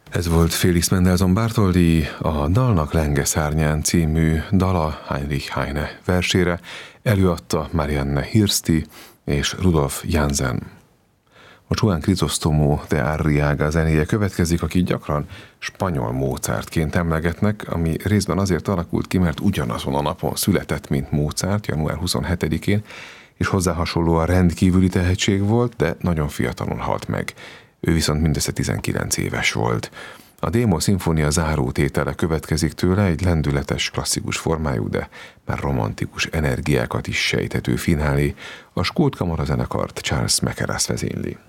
Ez volt Félix Mendelssohn Bartholdy, a Dalnak lenge szárnyán című dala Heinrich Heine versére, előadta Marianne Hirsty és Rudolf Jansen. A Juan Crisóstomo de Arriaga zenéje következik, akit gyakran spanyol Mozartként emlegetnek, ami részben azért alakult ki, mert ugyanazon a napon született, mint Mozart, január 27-én, és hozzá hasonlóan rendkívüli tehetség volt, de nagyon fiatalon halt meg. Ő viszont mindössze 19 éves volt. A D-moll szimfónia záró tétele következik tőle, egy lendületes, klasszikus formájú, de már romantikus energiákat is sejtető finálé. A Skót Kamara zenekart Charles Mackerras vezényli.